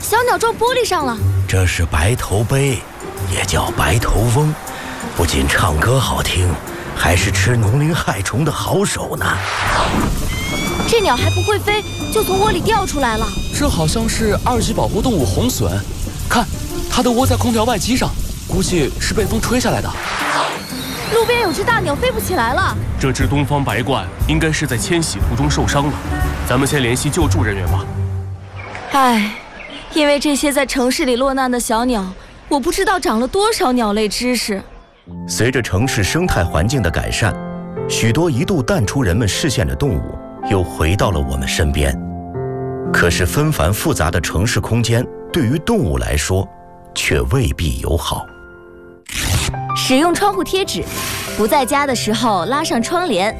小鸟撞玻璃上了。 这是白头鹎，也叫白头翁，不仅唱歌好听，还是吃农林害虫的好手呢。 这鸟还不会飞，就从窝里掉出来了。 这好像是2级保护动物红隼，看，它的窝在空调外机上，估计是被风吹下来的。 路边有只大鸟飞不起来了。 这只东方白鹳应该是在迁徙途中受伤了，咱们先联系救助人员吧。 唉，因为这些在城市里落难的小鸟，我不知道长了多少鸟类知识。 随着城市生态环境的改善，许多一度淡出人们视线的动物又回到了我们身边。可是纷繁复杂的城市空间对于动物来说却未必友好。 使用窗户贴纸，不在家的时候拉上窗帘，